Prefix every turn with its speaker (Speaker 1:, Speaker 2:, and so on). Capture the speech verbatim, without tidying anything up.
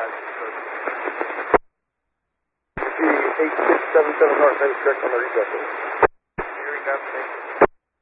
Speaker 1: eight six seven seven North, that is correct on the readjustment.